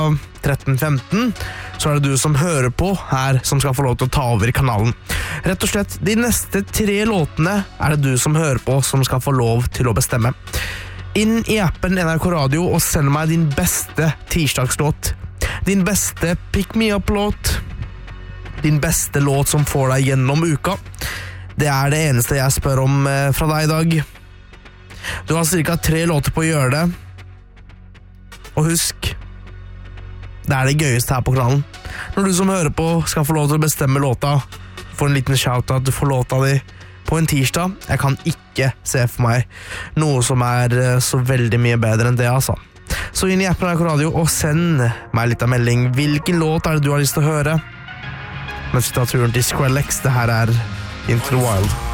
13.15, så det du som hører på her som skal få lov til å ta over i kanalen. Rett og slett, de neste 3 låtene det du som hører på som skal få lov til å bestemme. Inn i appen NRK Radio og send meg din beste tirsdagslåt. Din beste pick me up-låt. Din beste låt som får deg gjennom uka. Det det eneste jeg spør om fra deg i dag. Du har cirka 3 låter på å gjøre det. Og husk, det det gøyeste her på kanalen. Når du som hører på skal få lov til å bestemme låta, få en liten shout-out, du får låta di på en tirsdag. Jeg kan ikke se for meg noe som så veldig mye bedre enn det, altså. Så inn i appen NRK Radio og send meg litt av melding. Hvilken låt det du har lyst til å høre? Mens vi tar turen til Skrillex, det her Into the Wild.